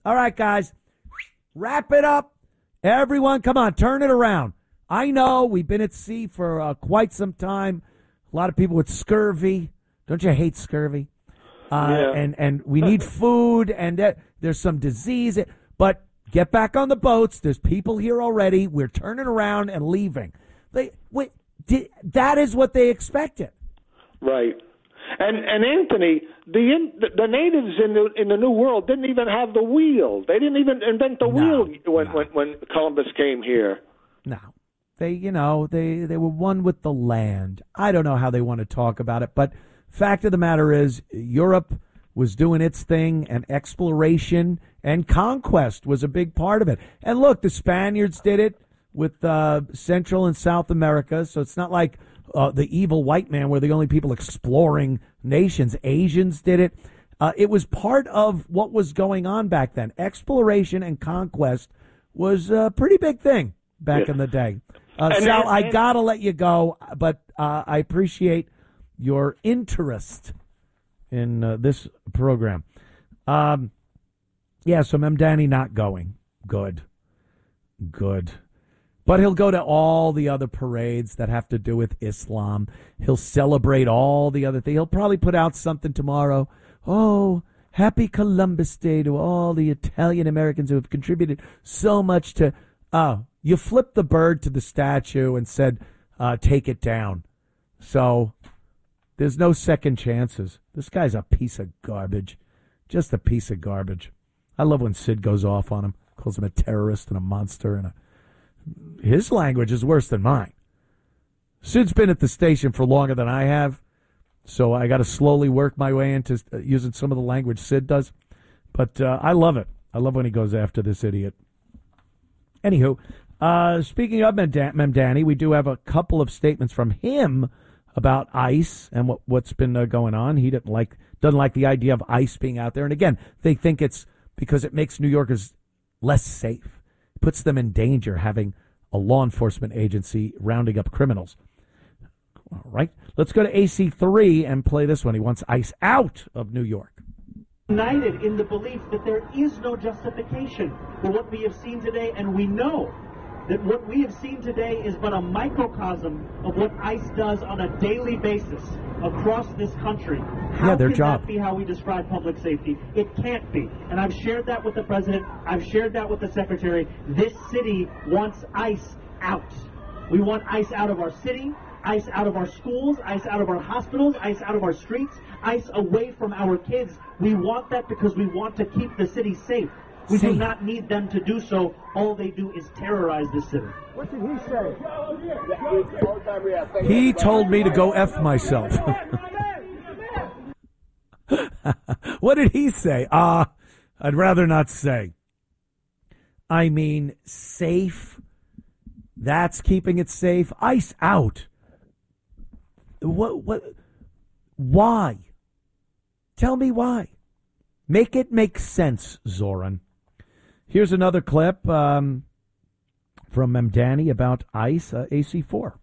All right, guys, wrap it up. Everyone, come on, turn it around. I know we've been at sea for quite some time. A lot of people with scurvy. Don't you hate scurvy? Yeah. And we need food, and there's some disease. But get back on the boats. There's people here already. We're turning around and leaving. That is what they expected. Right. And Anthony, the natives in the New World didn't even have the wheel. They didn't even invent the wheel when Columbus came here. No. They were one with the land. I don't know how they want to talk about it, but fact of the matter is Europe was doing its thing, and exploration and conquest was a big part of it. And look, the Spaniards did it with Central and South America, so it's not like the evil white man were the only people exploring nations. Asians did it. It was part of what was going on back then. Exploration and conquest was a pretty big thing back in the day. Sal, I got to let you go, but I appreciate your interest in this program. So Mamdani not going. Good. But he'll go to all the other parades that have to do with Islam. He'll celebrate all the other things. He'll probably put out something tomorrow. Oh, happy Columbus Day to all the Italian Americans who have contributed so much to... you flipped the bird to the statue and said, take it down. So there's no second chances. This guy's a piece of garbage. Just a piece of garbage. I love when Sid goes off on him, calls him a terrorist and a monster, and his language is worse than mine. Sid's been at the station for longer than I have, so I got to slowly work my way into using some of the language Sid does. But I love it. I love when he goes after this idiot. Anywho, speaking of Mamdani, we do have a couple of statements from him about ICE and what's been going on. He doesn't like the idea of ICE being out there. And again, they think it's because it makes New Yorkers less safe. It puts them in danger having a law enforcement agency rounding up criminals. All right, let's go to AC3 and play this one. He wants ICE out of New York. United in the belief that there is no justification for what we have seen today, and we know that what we have seen today is but a microcosm of what ICE does on a daily basis across this country. How their can job. that be how we describe public safety? It can't be. And I've shared that with the president. I've shared that with the secretary. This city wants ICE out. We want ICE out of our city, ICE out of our schools, ICE out of our hospitals, ICE out of our streets, ICE away from our kids. We want that because we want to keep the city safe. We do not need them to do so. All they do is terrorize the city. What did he say? He told me to go F myself. What did he say? I'd rather not say. I mean, safe. That's keeping it safe. ICE out. What? Why? Tell me why. Make it make sense, Zoran. Here's another clip from Mamdani about ICE, AC4.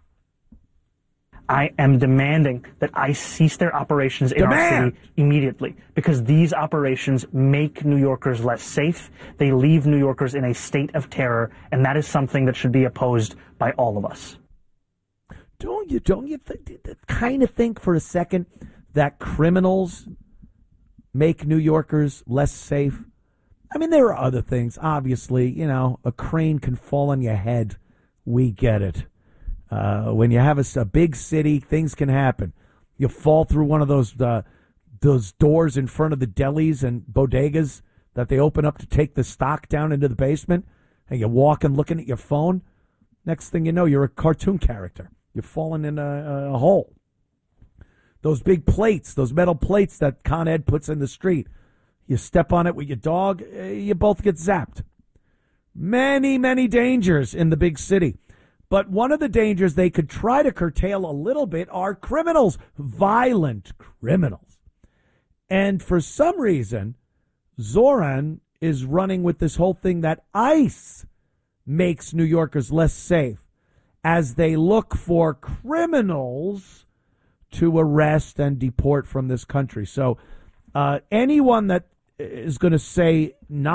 I am demanding that ICE cease their operations in our city immediately, because these operations make New Yorkers less safe. They leave New Yorkers in a state of terror, and that is something that should be opposed by all of us. Don't you kind of think for a second that criminals make New Yorkers less safe? I mean, there are other things. Obviously, a crane can fall on your head. We get it. When you have a big city, things can happen. You fall through one of those doors in front of the delis and bodegas that they open up to take the stock down into the basement, and you walk and looking at your phone. Next thing you know, you're a cartoon character. You're falling in a hole. Those big plates, those metal plates that Con Ed puts in the street, you step on it with your dog, you both get zapped. Many, many dangers in the big city. But one of the dangers they could try to curtail a little bit are criminals, violent criminals. And for some reason, Zoran is running with this whole thing that ICE makes New Yorkers less safe as they look for criminals to arrest and deport from this country. So anyone that is going to say not